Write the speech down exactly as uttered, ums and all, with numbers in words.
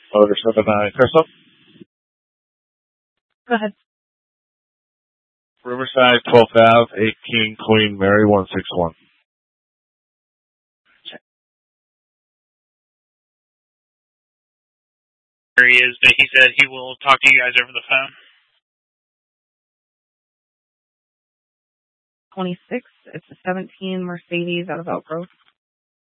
Motor seven nine Crystal. Go ahead. Riverside, twelfth Avenue, eight King Queen Mary, one six one. He is, but he said he will talk to you guys over the phone. twenty-six. It's a seventeen Mercedes out of Elk Grove.